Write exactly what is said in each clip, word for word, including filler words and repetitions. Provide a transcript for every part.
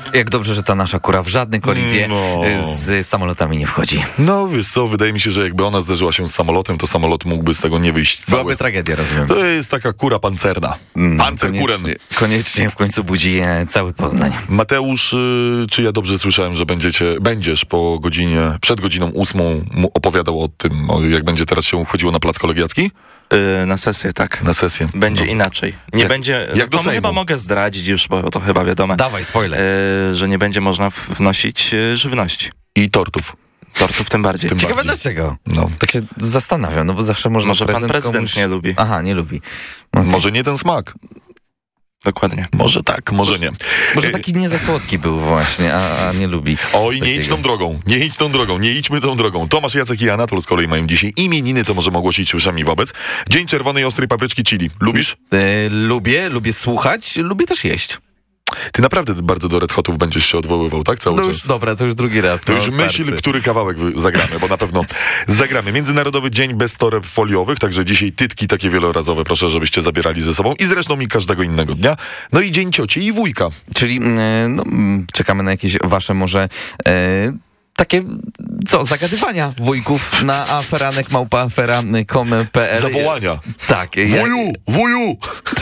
Jak dobrze, że ta nasza kura w żadne kolizje No. z samolotami nie wchodzi. No wiesz co, wydaje mi się, że jakby ona zderzyła się z samolotem, to samolot mógłby z tego nie wyjść cały. Byłaby tragedia, rozumiem. To jest taka kura pancerna. Pancer kuren. Koniecznie, koniecznie w końcu budzi e, cały Poznań. Mateusz, y, czy ja dobrze słyszałem, że będziecie, będziesz po godzinie, przed godziną ósmą mu opowiadał o tym, o, jak będzie teraz się wchodziło na plac kolegiacki? Yy, na sesję, tak. Na sesję. Będzie No. inaczej. Nie Jak- będzie. jak do to Sejmu. chyba mogę zdradzić już, bo to chyba wiadome. Dawaj, spoiler. Yy, że nie będzie można w- wnosić yy, żywności. I tortów. Tortów tym bardziej. Tym Ciekawe bardziej. dlaczego. No. Tak się zastanawiam, no bo zawsze można Może pan prezent prezydent komuś... nie lubi. Aha, nie lubi. Okay. Może nie ten smak. Dokładnie. Może tak, może nie. Może taki nie za słodki był właśnie, a, a nie lubi. Oj, nie idź takiego. tą drogą, nie idź tą drogą, nie idźmy tą drogą. Tomasz, Jacek i Anatol z kolei mają dzisiaj imieniny, to możemy ogłosić wszemi wobec. Dzień czerwonej ostrej papryczki chili. Lubisz? E, lubię, lubię słuchać, lubię też jeść. Ty naprawdę bardzo do Red Hotów będziesz się odwoływał, tak? Cały No czas. już dobra, to już drugi raz. To no, już starczy. myśl, który kawałek wy- zagramy, bo na pewno zagramy. Międzynarodowy Dzień bez toreb foliowych, także dzisiaj tytki takie wielorazowe, proszę, żebyście zabierali ze sobą i zresztą i każdego innego dnia. No i Dzień cioci i wujka. Czyli e, no, mm, czekamy na jakieś wasze może e, takie, co, zagadywania wujków na aferanek małpa afera kropka com kropka p l. Zawołania. Tak. jak- Wuju, wuju!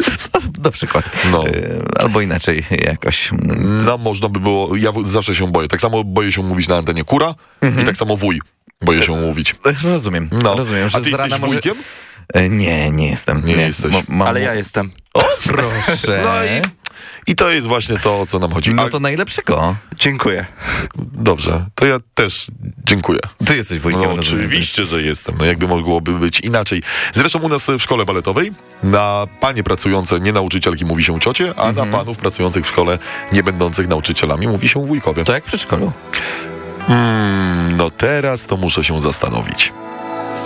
Na przykład. No. E, albo inaczej jakoś. No, można by było, ja w- zawsze się boję. Tak samo boję się mówić na antenie kura i tak samo wuj boję się mówić. Rozumiem, No. rozumiem, że A ty z rana jesteś może... wujkiem? E, Nie, nie jestem. Nie jesteś. mam- Ale ja jestem. O, proszę. No i, i to jest właśnie to, o co nam chodzi. No A, to najlepszego. Dziękuję. dobrze, to ja też dziękuję. Ty jesteś wujkiem, No, rozumiem. oczywiście, że jestem. No jakby mogłoby być inaczej. Zresztą u nas w szkole baletowej na panie pracujące nie nauczycielki mówi się ciocie, a Mhm. na panów pracujących w szkole nie będących nauczycielami mówi się wujkowie. To jak w przedszkolu. Mm, no teraz to muszę się zastanowić.